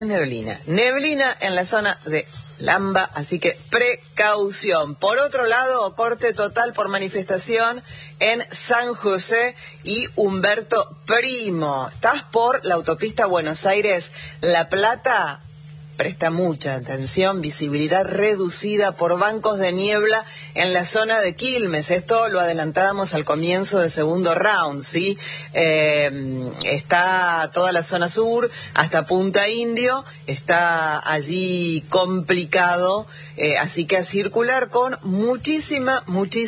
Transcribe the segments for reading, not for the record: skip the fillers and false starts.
Neblina. Neblina en la zona de Lamba, así que precaución. Por otro lado, corte total por manifestación en San José y Humberto Primo. Estás por la autopista Buenos Aires-La Plata. Presta mucha atención, visibilidad reducida por bancos de niebla en la zona de Quilmes. Esto lo adelantábamos al comienzo del segundo round, ¿sí? Está toda la zona sur, hasta Punta Indio, está allí complicado, así que a circular con muchísima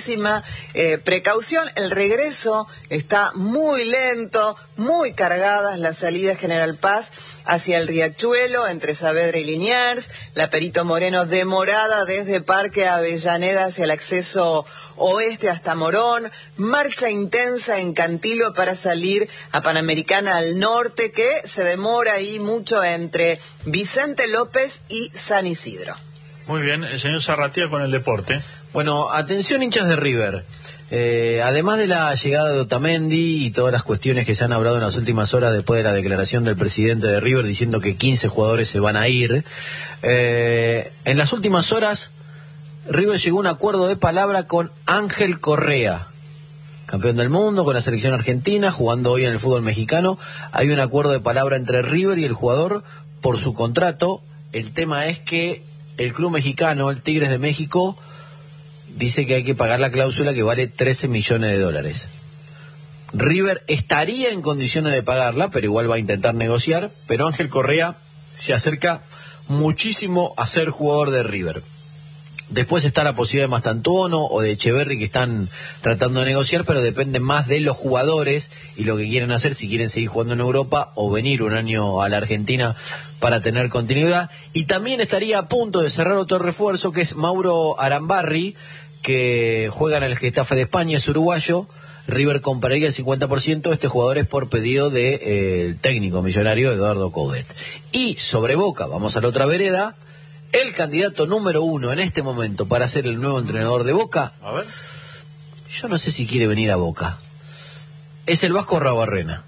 precaución. El regreso está muy lento, muy cargadas las salidas General Paz hacia el Riachuelo, entre Saavedra y Liniers, la Perito Moreno demorada desde Parque Avellaneda hacia el acceso oeste hasta Morón, marcha intensa en Cantilo para salir a Panamericana al norte, que se demora ahí mucho entre Vicente López y San Isidro. Muy bien, el señor Zarratea con el deporte. Bueno, atención hinchas de River. Además de la llegada de Otamendi y todas las cuestiones que se han hablado en las últimas horas después de la declaración del presidente de River diciendo que 15 jugadores se van a ir, en las últimas horas River llegó a un acuerdo de palabra con Ángel Correa, campeón del mundo con la selección argentina, jugando hoy en el fútbol mexicano. Hay un acuerdo de palabra entre River y el jugador por su contrato. El tema es que el club mexicano, el Tigres de México, dice que hay que pagar la cláusula que vale $13 millones. River estaría en condiciones de pagarla, pero igual va a intentar negociar, pero Ángel Correa se acerca muchísimo a ser jugador de River. Después está la posibilidad de Mastantuono o de Echeverri, que están tratando de negociar, pero depende más de los jugadores y lo que quieren hacer, si quieren seguir jugando en Europa o venir un año a la Argentina para tener continuidad. Y también estaría a punto de cerrar otro refuerzo, que es Mauro Arambarri, que juega en el Getafe de España, es uruguayo. River compraría el 50%, este jugador es por pedido del técnico millonario Eduardo Coudet. Y sobre Boca, vamos a la otra vereda, el candidato número 1 en este momento para ser el nuevo entrenador de Boca, A ver. yo no sé si quiere venir a Boca, es el Vasco Arruabarrena,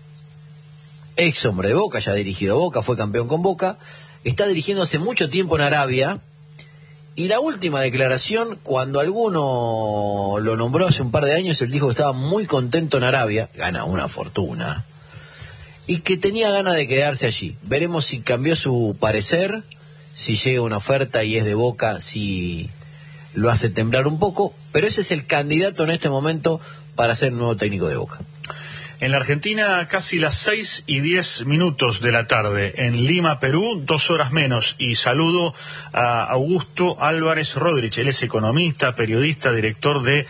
ex hombre de Boca, ya ha dirigido Boca, fue campeón con Boca, está dirigiendo hace mucho tiempo en Arabia. Y la última declaración, cuando alguno lo nombró hace un par de años, él dijo que estaba muy contento en Arabia, gana una fortuna, y que tenía ganas de quedarse allí. Veremos si cambió su parecer, si llega una oferta y es de Boca, si lo hace temblar un poco, pero ese es el candidato en este momento para ser el nuevo técnico de Boca. En la Argentina, casi las 6:10 de la tarde. En Lima, Perú, 2 horas menos. Y saludo a Augusto Álvarez Rodríguez. Él es economista, periodista, director de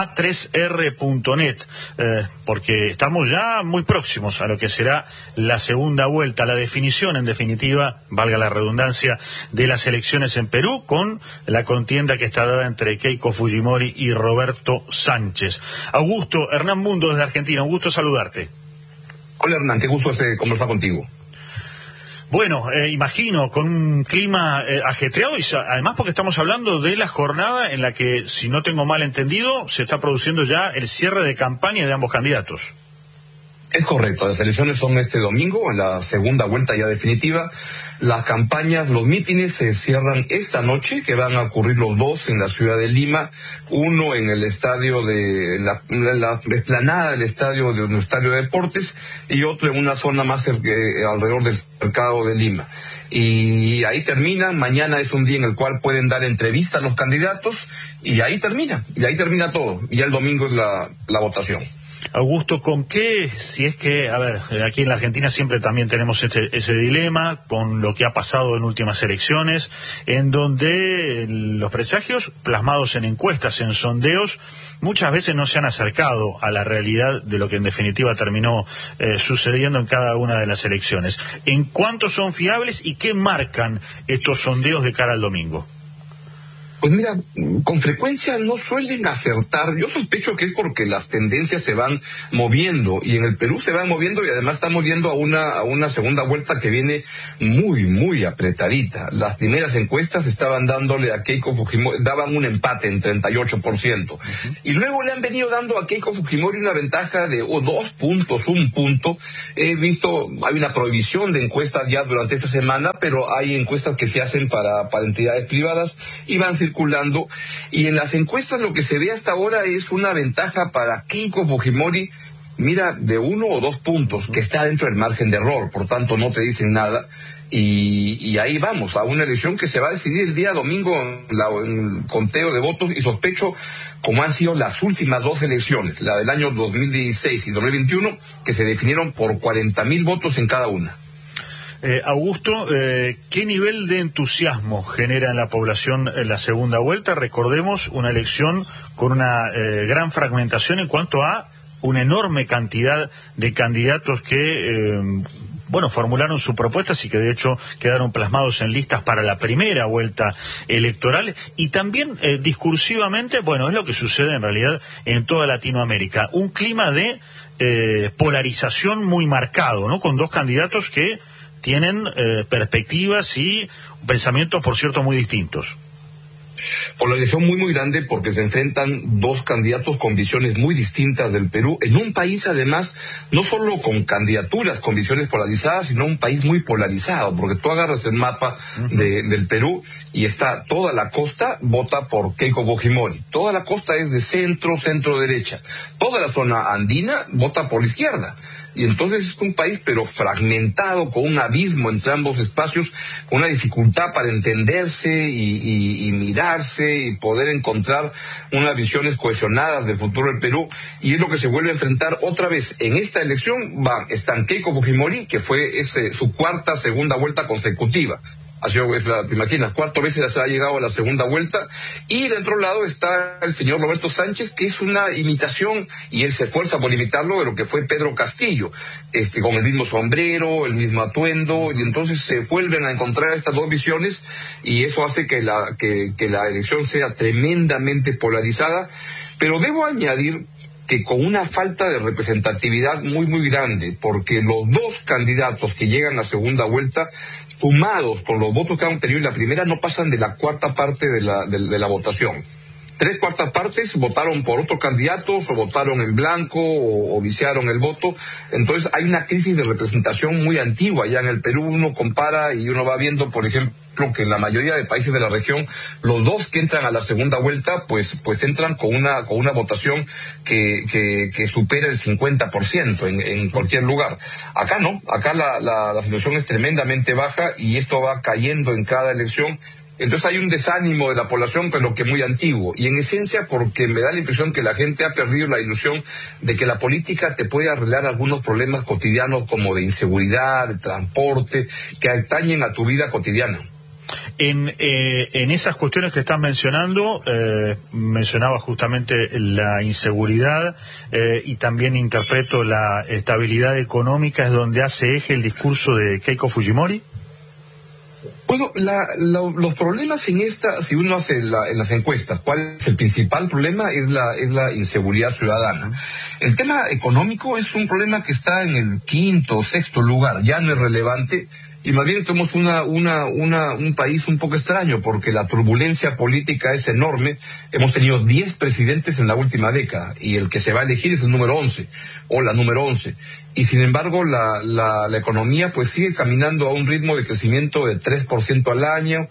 A3R.net. Porque estamos ya muy próximos a lo que será la segunda vuelta, la definición, en definitiva, valga la redundancia, de las elecciones en Perú, con la contienda que está dada entre Keiko Fujimori y Roberto Sánchez. Augusto, Hernán Mundo desde Argentina, un gusto saludarte. Hola Hernán, qué gusto conversar contigo. Bueno, imagino, con un clima ajetreado, y además porque estamos hablando de la jornada en la que, si no tengo mal entendido, se está produciendo ya el cierre de campaña de ambos candidatos. Es correcto, las elecciones son este domingo, en la segunda vuelta ya definitiva. Las campañas, los mítines se cierran esta noche, que van a ocurrir los dos en la ciudad de Lima, uno en el estadio de la explanada del estadio de deportes, y otro en una zona más alrededor del mercado de Lima. Y ahí terminan. Mañana es un día en el cual pueden dar entrevistas a los candidatos, y ahí termina todo, y ya el domingo es la votación. Augusto, ¿con qué, si es que, a ver, aquí en la Argentina siempre también tenemos ese dilema con lo que ha pasado en últimas elecciones, en donde los presagios plasmados en encuestas, en sondeos, muchas veces no se han acercado a la realidad de lo que en definitiva terminó sucediendo en cada una de las elecciones? ¿En cuánto son fiables y qué marcan estos sondeos de cara al domingo? Pues mira, con frecuencia no suelen acertar. Yo sospecho que es porque las tendencias se van moviendo, y en el Perú se van moviendo, y además estamos yendo a una segunda vuelta que viene muy, muy apretadita. Las primeras encuestas estaban dándole a Keiko Fujimori, daban un empate en 38%. Y luego le han venido dando a Keiko Fujimori una ventaja de 2 puntos, 1 punto. He visto, hay una prohibición de encuestas ya durante esta semana, pero hay encuestas que se hacen para entidades privadas y van circulando, y en las encuestas lo que se ve hasta ahora es una ventaja para Keiko Fujimori, mira, de 1 o 2 puntos, que está dentro del margen de error, por tanto no te dicen nada, y ahí vamos, a una elección que se va a decidir el día domingo en el conteo de votos, y sospecho, como han sido las últimas 2 elecciones, la del año 2016 y 2021, que se definieron por 40.000 votos en cada una. Augusto, ¿qué nivel de entusiasmo genera en la población la segunda vuelta? Recordemos, una elección con una gran fragmentación en cuanto a una enorme cantidad de candidatos que, formularon sus propuestas y que de hecho quedaron plasmados en listas para la primera vuelta electoral, y también discursivamente, es lo que sucede en realidad en toda Latinoamérica, un clima de polarización muy marcado, ¿no? Con 2 candidatos que tienen perspectivas y pensamientos, por cierto, muy distintos. Polarización muy, muy grande, porque se enfrentan 2 candidatos con visiones muy distintas del Perú, en un país además, no solo con candidaturas, con visiones polarizadas, sino un país muy polarizado, porque tú agarras el mapa del Perú y está toda la costa, vota por Keiko Fujimori, toda la costa es de centro-derecha, toda la zona andina vota por la izquierda. Y entonces es un país pero fragmentado, con un abismo entre ambos espacios, con una dificultad para entenderse y mirarse y poder encontrar unas visiones cohesionadas del futuro del Perú, y es lo que se vuelve a enfrentar otra vez en esta elección. Están Keiko Fujimori, que fue su cuarta segunda vuelta consecutiva. Te imaginas, 4 veces se ha llegado a la segunda vuelta, y del otro lado está el señor Roberto Sánchez, que es una imitación, y él se esfuerza por imitarlo, de lo que fue Pedro Castillo, con el mismo sombrero, el mismo atuendo, y entonces se vuelven a encontrar estas 2 visiones, y eso hace que la elección sea tremendamente polarizada. Pero debo añadir que con una falta de representatividad muy, muy grande, porque los 2 candidatos que llegan a segunda vuelta, sumados con los votos que han tenido en la primera, no pasan de la 1/4 parte de la votación. 3/4 partes votaron por otros candidatos, o votaron en blanco, o viciaron el voto. Entonces hay una crisis de representación muy antigua ya en el Perú. Uno compara y uno va viendo, por ejemplo, que en la mayoría de países de la región, los 2 que entran a la segunda vuelta, pues entran con una votación que supera el 50% en cualquier lugar. Acá no, acá la situación es tremendamente baja, y esto va cayendo en cada elección. Entonces hay un desánimo de la población, pero que muy antiguo, y en esencia porque me da la impresión que la gente ha perdido la ilusión de que la política te puede arreglar algunos problemas cotidianos, como de inseguridad, de transporte, que atañen a tu vida cotidiana. En esas cuestiones que estás mencionando, mencionaba justamente la inseguridad, y también interpreto la estabilidad económica, es donde hace eje el discurso de Keiko Fujimori. Bueno, los problemas si uno hace en las encuestas, ¿cuál es el principal problema? Es la inseguridad ciudadana. El tema económico es un problema que está en el 5º o 6º lugar, ya no es relevante. Y más bien tenemos un país un poco extraño, porque la turbulencia política es enorme. Hemos tenido 10 presidentes en la última década, y el que se va a elegir es el número 11, o la número 11. Y sin embargo, la economía pues sigue caminando a un ritmo de crecimiento de 3% al año,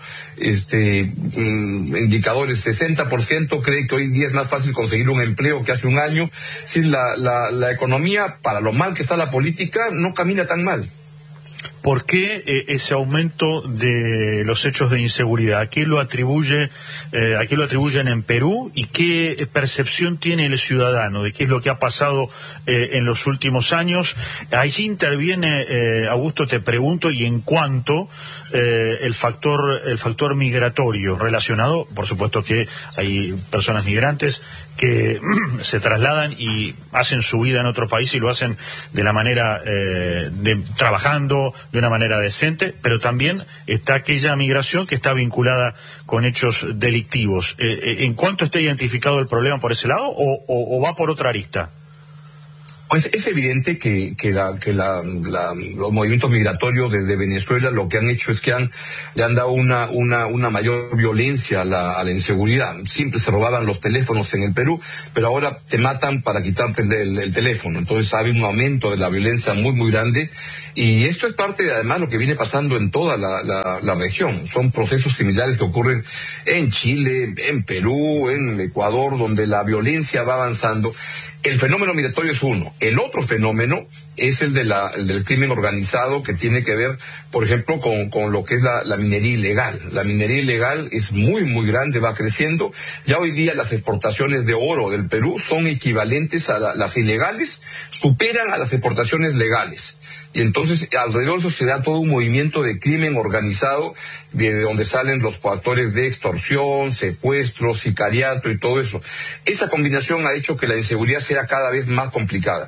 indicadores 60%, cree que hoy día es más fácil conseguir un empleo que hace un año. Sí, la economía, para lo mal que está la política, no camina tan mal. ¿Por qué ese aumento de los hechos de inseguridad? ¿A qué lo atribuyen en Perú? ¿Y qué percepción tiene el ciudadano de qué es lo que ha pasado en los últimos años? Allí interviene, Augusto, te pregunto, y en cuanto el factor migratorio relacionado, por supuesto que hay personas migrantes que se trasladan y hacen su vida en otro país, y lo hacen de la manera trabajando, manejó de una manera decente, pero también está aquella migración que está vinculada con hechos delictivos. ¿En cuánto está identificado el problema por ese lado o va por otra arista? Pues es evidente que los movimientos migratorios desde Venezuela lo que han hecho es que le han dado una mayor violencia a la inseguridad. Siempre se robaban los teléfonos en el Perú, pero ahora te matan para quitarte el teléfono. Entonces ha habido un aumento de la violencia muy, muy grande. Y esto es parte, además, lo que viene pasando en toda la región. Son procesos similares que ocurren en Chile, en Perú, en Ecuador, donde la violencia va avanzando. El fenómeno migratorio es uno. El otro fenómeno es el del crimen organizado, que tiene que ver, por ejemplo, con lo que es la minería ilegal. La minería ilegal es muy, muy grande, va creciendo. Ya hoy día las exportaciones de oro del Perú son equivalentes a las ilegales, superan a las exportaciones legales. Y entonces alrededor de eso se da todo un movimiento de crimen organizado, de donde salen los factores de extorsión, secuestro, sicariato y todo eso. Esa combinación ha hecho que la inseguridad sea cada vez más complicada.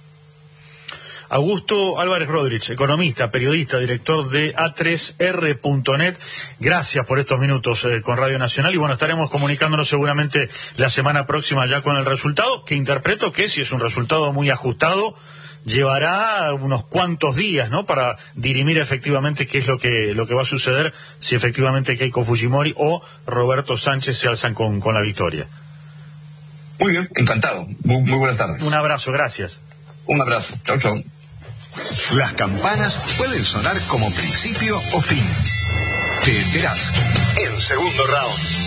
Augusto Álvarez Rodríguez, economista, periodista, director de A3R.net, gracias por estos minutos con Radio Nacional, y bueno, estaremos comunicándonos seguramente la semana próxima ya con el resultado, que interpreto que si es un resultado muy ajustado, llevará unos cuantos días, ¿no?, para dirimir efectivamente qué es lo que va a suceder, si efectivamente Keiko Fujimori o Roberto Sánchez se alzan con la victoria. Muy bien, encantado. Muy buenas tardes. Un abrazo, gracias. Un abrazo. Chau, chau. Las campanas pueden sonar como principio o fin. Te enterás en Segundo Round.